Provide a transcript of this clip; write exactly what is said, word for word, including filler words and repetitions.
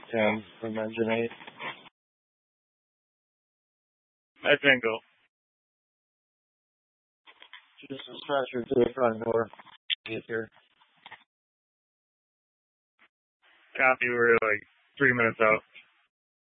ten from engine eight. Hi, Tango. Just dispatcher to the front door. Get here. Copy, we're like three minutes out.